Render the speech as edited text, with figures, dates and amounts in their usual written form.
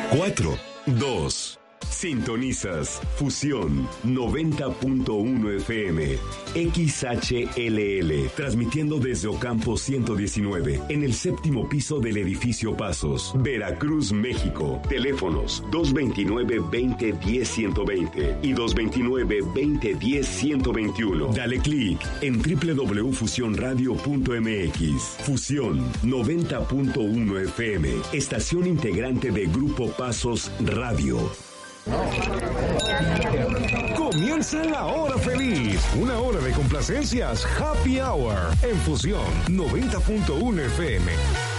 4, 2. Sintonizas Fusión 90.1 FM XHLL, transmitiendo desde Ocampo 119 en el séptimo piso del edificio Pasos, Veracruz, México. Teléfonos 229-2010-120 y 229-2010-121. Dale clic en www.fusionradio.mx. Fusión 90.1 FM, estación integrante de Grupo Pasos Radio. Comienza la hora feliz, una hora de complacencias, Happy Hour, en Fusión 90.1 FM.